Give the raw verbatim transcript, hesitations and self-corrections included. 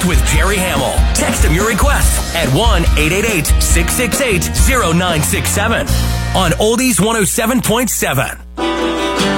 Connect with Jerry Hamill. Text him your request at one eight eight eight, six six eight, zero nine six seven on Oldies one oh seven point seven.